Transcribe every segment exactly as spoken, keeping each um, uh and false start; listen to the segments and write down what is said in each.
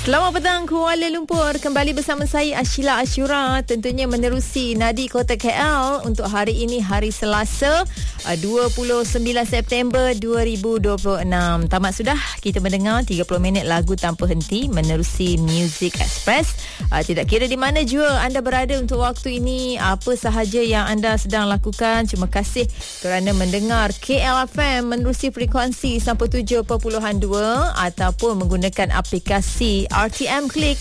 Selamat petang Kuala Lumpur. Kembali bersama saya Ashila Ashura, tentunya menerusi Nadi Kota K L untuk hari ini, hari Selasa, dua puluh sembilan September dua ribu dua puluh enam. Tamat sudah kita mendengar tiga puluh minit lagu tanpa henti menerusi Music Express. Tidak kira di mana jua anda berada untuk waktu ini, apa sahaja yang anda sedang lakukan, terima kasih kerana mendengar K L F M menerusi frekuensi sembilan puluh tujuh perpuluhan dua ataupun menggunakan aplikasi R T M Klik.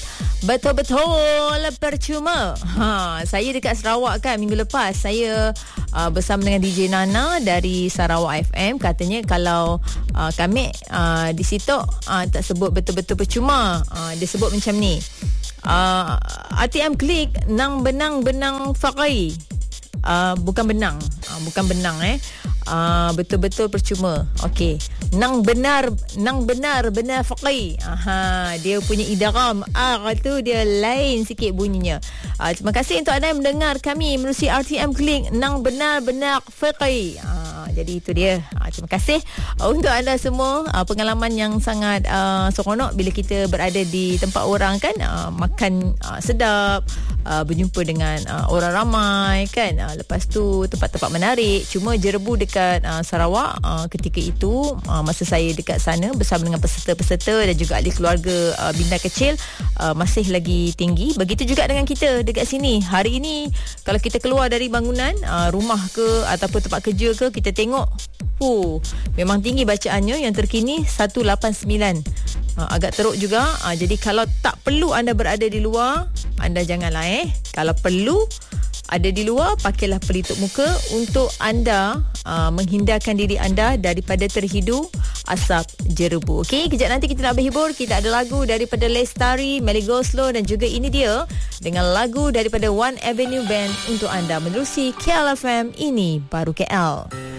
Betul-betul percuma. Ha, saya dekat Sarawak kan minggu lepas. Saya uh, bersama dengan D J Nana dari Sarawak F M. Katanya kalau uh, kami uh, di situ uh, tak sebut betul-betul percuma. Uh, dia sebut macam ni. Uh, R T M Klik nang benang benang fakai. Uh, bukan benang. Uh, bukan benang eh. Uh, betul-betul percuma. Okey. Nang benar, nang benar benar faqih. Aha, dia punya idgham R tu dia lain sikit bunyinya. Uh, terima kasih untuk anda yang mendengar kami menerusi R T M Klik nang benar benar faqih. Uh, jadi itu dia. Uh, terima kasih uh, untuk anda semua. Uh, pengalaman yang sangat uh, seronok bila kita berada di tempat orang kan, uh, makan uh, sedap, uh, berjumpa dengan uh, orang ramai kan. Uh, lepas tu tempat-tempat menarik. Cuma jerebu dekat uh, Sarawak uh, ketika itu uh, masa saya dekat sana bersama dengan peserta-peserta dan juga ahli keluarga uh, bina kecil uh, masih lagi tinggi. Begitu juga dengan kita dekat sini. Hari ini kalau kita keluar dari bangunan uh, rumah ke ataupun tempat kerja ke, kita tengok uh, memang tinggi bacaannya. Yang terkini seratus lapan puluh sembilan. uh, agak teruk juga. uh, jadi kalau tak perlu anda berada di luar, anda janganlah eh. Kalau perlu ada di luar, pakailah pelitup muka untuk anda uh, menghindarkan diri anda daripada terhidu asap jerebu. Okey, kejap nanti kita nak berhibur. Kita ada lagu daripada Lestari, Melly Goslow dan juga ini dia dengan lagu daripada One Avenue Band untuk anda menerusi K L F M. Ini baru K L.